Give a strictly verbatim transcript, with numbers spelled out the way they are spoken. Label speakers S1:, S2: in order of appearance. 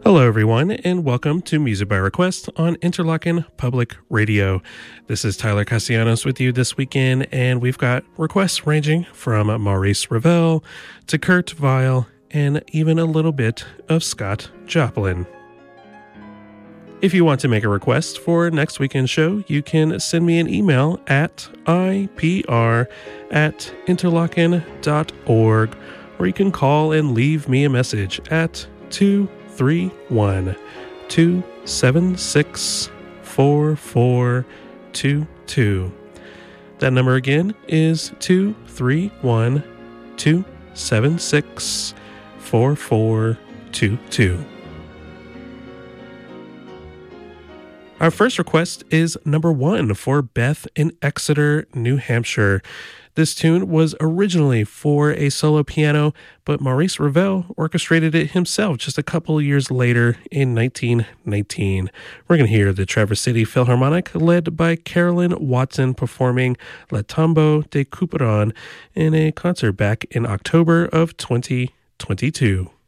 S1: Hello, everyone, and welcome to Music by Request on Interlochen Public Radio. This is Tyler Castellanos with you this weekend, and we've got requests ranging from Maurice Ravel to Kurt Weill and even a little bit of Scott Joplin. If you want to make a request for next weekend's show, you can send me an email at ipr at interlochen dot org, or you can call and leave me a message at two three one, two seven six, four four two two. That number again is two three one, two seven six, four four two two. Our first request is number one for Beth in Exeter, New Hampshire. This tune was originally for a solo piano, but Maurice Ravel orchestrated it himself just a couple of years later in nineteen nineteen. We're going to hear the Traverse City Philharmonic led by Carolyn Watson performing Le Tombeau de Couperin in a concert back in October of twenty twenty-two.